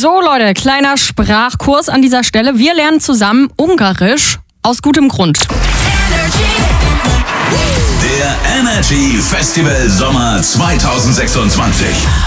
So Leute, kleiner Sprachkurs an dieser Stelle. Wir lernen zusammen Ungarisch aus gutem Grund. Der Energy Festival Sommer 2026.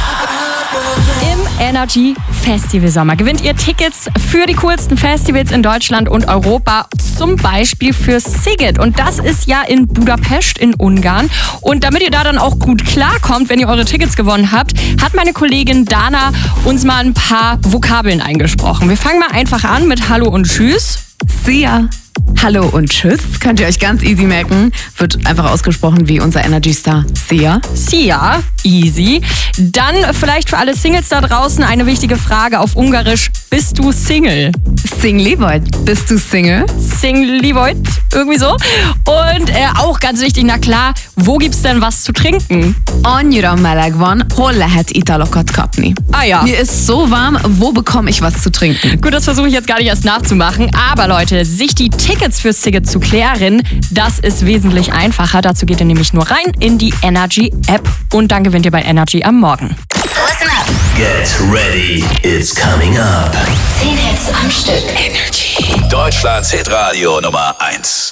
Im Energy Festival Sommer gewinnt ihr Tickets für die coolsten Festivals in Deutschland und Europa, zum Beispiel für Sziget. Und das ist ja in Budapest in Ungarn. Und damit ihr da dann auch gut klarkommt, wenn ihr eure Tickets gewonnen habt, hat meine Kollegin Dana uns mal ein paar Vokabeln eingesprochen. Wir fangen mal einfach an mit Hallo und Tschüss. Sia. Hallo und Tschüss. Könnt ihr euch ganz easy merken. Wird einfach ausgesprochen wie unser Energy-Star Sia. Sia, easy. Dann vielleicht für alle Singles da draußen eine wichtige Frage auf Ungarisch. Bist du Single? Singlivoid. Bist du Single? Singlivoid, irgendwie so. Und auch ganz wichtig, na klar, wo gibt's denn was zu trinken? Annyira meleg van, hol lehet italokat kapni. Ah ja. Mir ist so warm, wo bekomme ich was zu trinken? Gut, das versuche ich jetzt gar nicht erst nachzumachen. Aber Leute, sich die Tickets für Sziget zu klären, das ist wesentlich einfacher. Dazu geht ihr nämlich nur rein in die Energy App und dann gewinnt ihr bei Energy am Morgen. Listen up. Get ready, it's coming up. 10 Hits am Stück. Energy. Deutschlands Hitradio Nummer 1.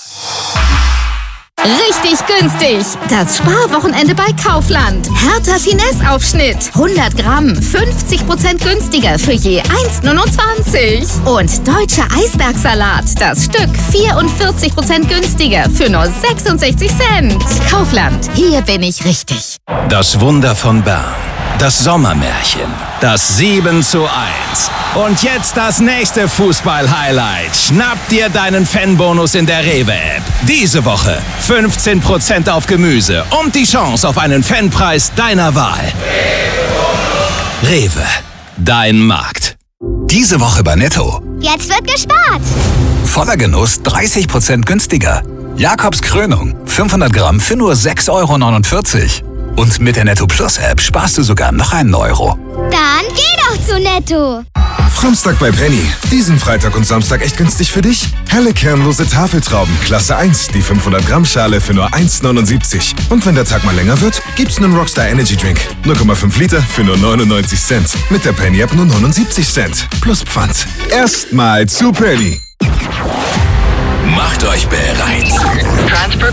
Richtig günstig. Das Sparwochenende bei Kaufland. Hertha Finesse-Aufschnitt. 100 Gramm. 50% günstiger für je 1,29. Und deutscher Eisbergsalat. Das Stück 44% günstiger für nur 66 Cent. Kaufland. Hier bin ich richtig. Das Wunder von Bern. Das Sommermärchen. Das 7:1. Und jetzt das nächste Fußball-Highlight. Schnapp dir deinen Fanbonus in der Rewe-App. Diese Woche 15% auf Gemüse und die Chance auf einen Fanpreis deiner Wahl. Rewe. Dein Markt. Diese Woche bei Netto. Jetzt wird gespart. Voller Genuss 30% günstiger. Jakobs Krönung. 500 Gramm für nur 6,49 €. Und mit der Netto Plus App sparst du sogar noch einen Euro. Dann geh doch zu Netto. Samstag bei Penny. Diesen Freitag und Samstag echt günstig für dich? Helle kernlose Tafeltrauben, Klasse 1, die 500 Gramm Schale für nur 1,79. Und wenn der Tag mal länger wird, gibt's einen Rockstar Energy Drink. 0,5 Liter für nur 99 Cent. Mit der Penny App nur 79 Cent. Plus Pfand. Erstmal zu Penny. Macht euch bereit.